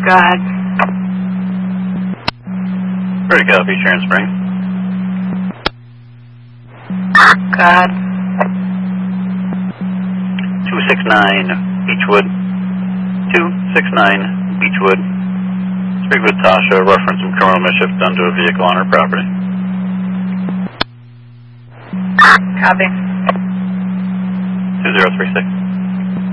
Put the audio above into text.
God. Ready to copy, Sharon Spring. God. 269 Beechwood. 269 Beechwood. Speak with Tasha, reference some criminal mischief done to a vehicle on her property. Copy. 2036.